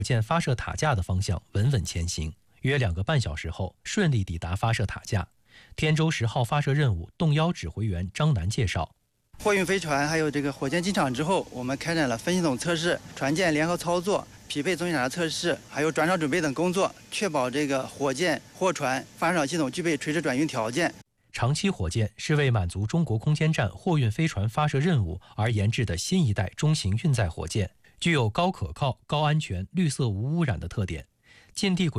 箭发射塔架的方向稳稳前行，约2个半小时后顺利抵达发射塔架。天舟10号发射任务动幺指挥员张楠介绍。 货运飞船还有这个火箭进场之后，我们开展了分系统测试、船舰联合操作、匹配总检查测试，还有转场准备等工作，确保这个火箭、货船、发射场系统具备垂直转运条件。 长期火箭是为满足中国空间站货运飞船发射任务而研制的新一代中型运载火箭，具有高可靠、高安全、绿色无污染的特点。近地轨